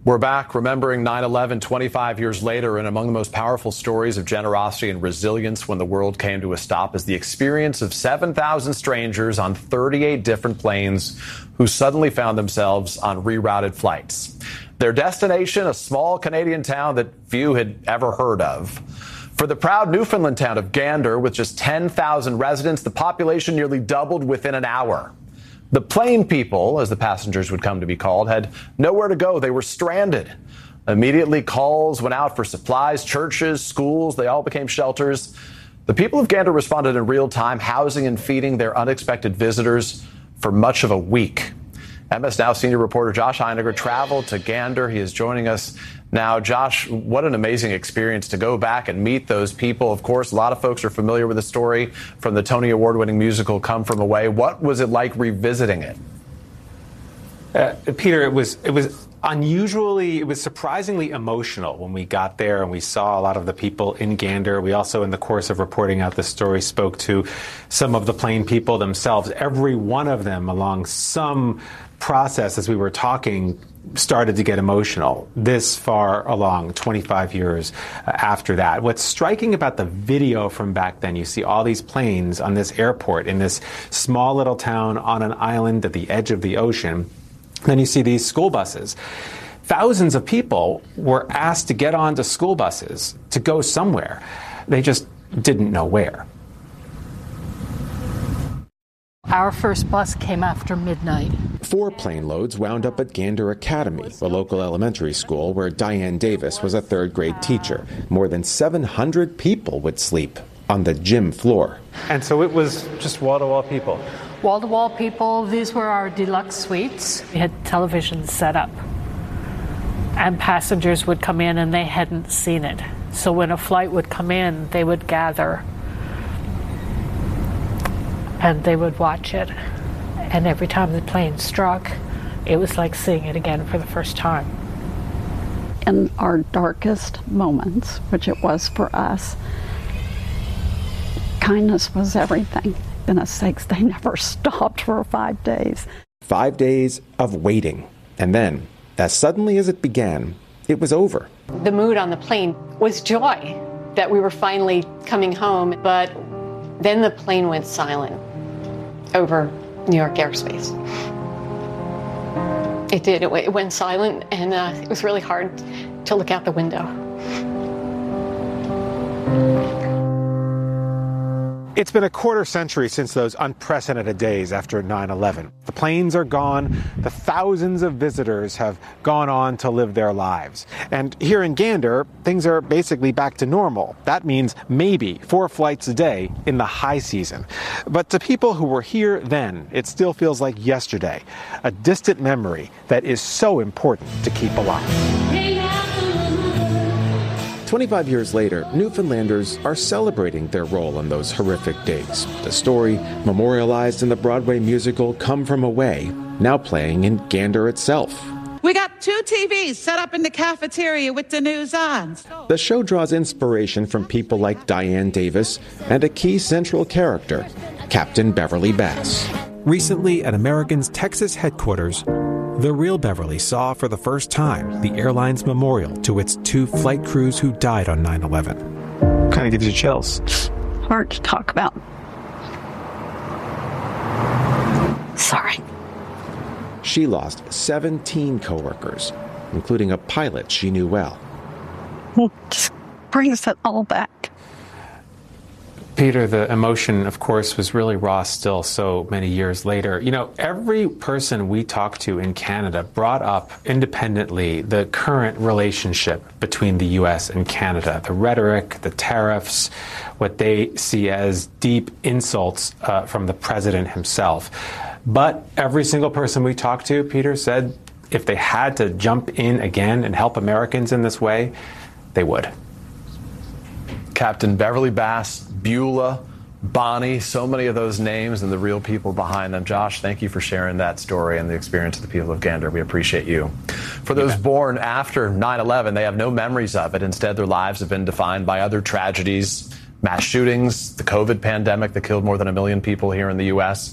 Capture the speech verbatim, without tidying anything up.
We're back remembering nine eleven twenty-five years later, and among the most powerful stories of generosity and resilience when the world came to a stop is the experience of seven thousand strangers on thirty-eight different planes who suddenly found themselves on rerouted flights. Their destination, a small Canadian town that few had ever heard of. For the proud Newfoundland town of Gander, with just ten thousand residents, the population nearly doubled within an hour. The plane people, as the passengers would come to be called, had nowhere to go. They were stranded. Immediately, calls went out for supplies, churches, schools. They all became shelters. The people of Gander responded in real time, housing and feeding their unexpected visitors for much of a week. M S Now senior reporter Josh Einiger traveled to Gander. He is joining us now. Josh, what an amazing experience to go back and meet those people. Of course, a lot of folks are familiar with the story from the Tony Award-winning musical Come From Away. What was it like revisiting it? Uh, Peter, it was it was unusually, it was surprisingly emotional when we got there and we saw a lot of the people in Gander. We also, in the course of reporting out the story, spoke to some of the plane people themselves. Every one of them, along some process as we were talking, started to get emotional this far along, twenty-five years after that. What's striking about the video from back then, you see all these planes on this airport in this small little town on an island at the edge of the ocean. Then you see these school buses. Thousands of people were asked to get onto school buses to go somewhere. They just didn't know where. Our first bus came after midnight. Four plane loads wound up at Gander Academy, a local elementary school where Diane Davis was a third grade teacher. More than seven hundred people would sleep on the gym floor. And so it was just wall-to-wall people. Wall-to-wall people. These were our deluxe suites. We had televisions set up, and passengers would come in and they hadn't seen it. So when a flight would come in, they would gather and they would watch it. And every time the plane struck, it was like seeing it again for the first time. In our darkest moments, which it was for us, kindness was everything. Goodness sakes, they never stopped for five days. Five days of waiting. And then, as suddenly as it began, it was over. The mood on the plane was joy that we were finally coming home, but then the plane went silent over New York airspace. It did. It, it went silent, and uh, it was really hard to look out the window. It's been a quarter century since those unprecedented days after nine eleven. The planes are gone. The thousands of visitors have gone on to live their lives. And here in Gander, things are basically back to normal. That means maybe four flights a day in the high season. But to people who were here then, it still feels like yesterday, a distant memory that is so important to keep alive. twenty-five years later, Newfoundlanders are celebrating their role in those horrific days. The story, memorialized in the Broadway musical Come From Away, now playing in Gander itself. We got two T Vs set up in the cafeteria with the news on. The show draws inspiration from people like Diane Davis and a key central character, Captain Beverly Bass. Recently at American's Texas headquarters, the real Beverly saw for the first time the airline's memorial to its two flight crews who died on nine eleven. Kind of gives you chills. Hard to talk about. Sorry. She lost seventeen coworkers, including a pilot she knew well. It just brings it all back. Peter, the emotion, of course, was really raw still so many years later. You know, every person we talked to in Canada brought up independently the current relationship between the U S and Canada, the rhetoric, the tariffs, what they see as deep insults uh, from the president himself. But every single person we talked to, Peter, said if they had to jump in again and help Americans in this way, they would. Captain Beverly Bass, Beulah, Bonnie, so many of those names and the real people behind them. Josh, thank you for sharing that story and the experience of the people of Gander. We appreciate you. For those born after nine eleven, they have no memories of it. Instead, their lives have been defined by other tragedies, mass shootings, the COVID pandemic that killed more than a million people here in the U S